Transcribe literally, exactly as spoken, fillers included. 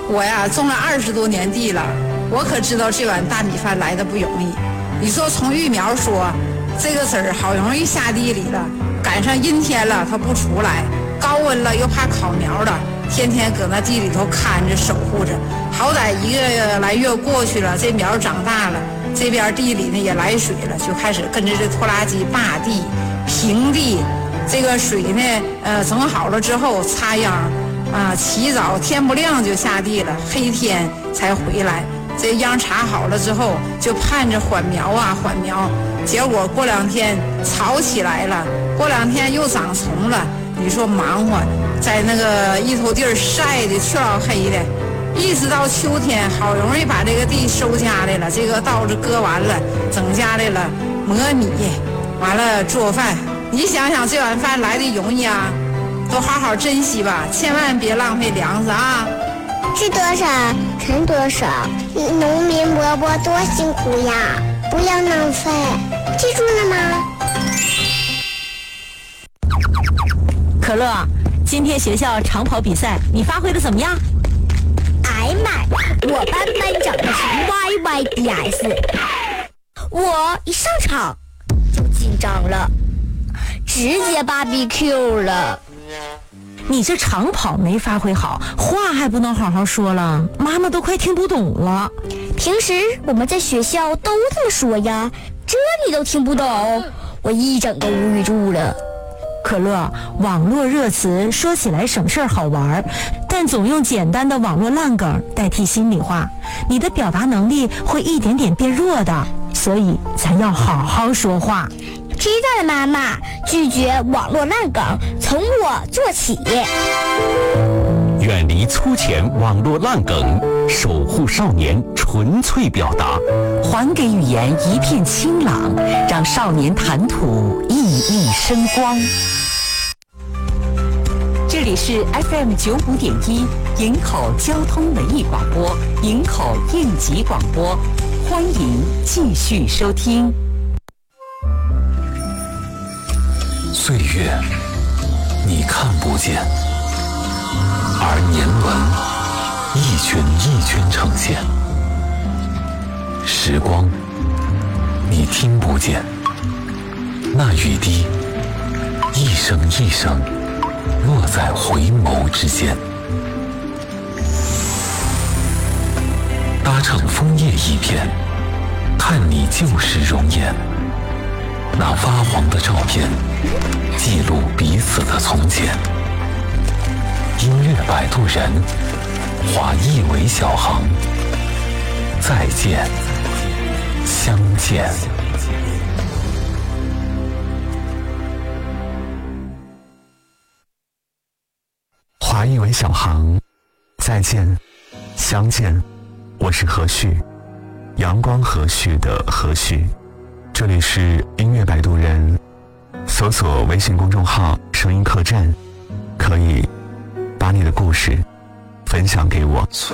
我呀种了二十多年地了，我可知道这碗大米饭来的不容易。你说从育苗说，这个籽儿好容易下地里了，赶上阴天了它不出来，高温了又怕烤苗了，天天搁那地里头看着守护着。好歹一个来月过去了，这苗长大了，这边地里呢也来水了，就开始跟着这拖拉机扒地、平地。这个水呢，呃，整好了之后插秧。啊，起早天不亮就下地了，黑天才回来。这秧插好了之后，就盼着缓苗啊缓苗。结果过两天草起来了，过两天又长虫了。你说忙活，在那个一头地儿晒的黢老黑的，一直到秋天，好容易把这个地收家来了，这个稻子割完了，整家来了磨米，完了做饭。你想想这碗饭来的容易啊？都好好珍惜吧，千万别浪费粮食啊！ 吃多少存多少，农民伯伯多辛苦呀！不要浪费，记住了吗？ 可乐，今天学校长跑比赛你发挥的怎么样？ 哎呀妈，我班班长的是 Y Y D S， 我一上场就紧张了，直接 B B Q 了。 你这长跑没发挥好，话还不能好好说了，妈妈都快听不懂了。 平时我们在学校都这么说呀，这你都听不懂，我一整个无语住了。 可乐，网络热词说起来省事儿好玩，但总用简单的网络烂梗代替心里话，你的表达能力会一点点变弱的，所以才要好好说话。 知道了，妈妈，拒绝网络烂梗，从我做起。 远离粗浅网络烂梗，守护少年纯粹表达， 还给语言一片清朗，让少年谈吐熠熠生光。这里是 F M 九五点一营口交通文艺广播，营口应急广播，欢迎继续收听。 岁月你看不见，而年轮一圈一圈呈现。时光你听不见，那雨滴一声一声落在回眸之间。搭乘枫叶一片，看你旧时容颜。那发黄的照片，记录彼此的从前。音乐摆渡人，划一为小行。再见，相见。 划一为小行，再见，相见。我是何旭，阳光和煦的何旭。这里是音乐摆渡人，搜索微信公众号声音客栈，可以把你的故事分享给我。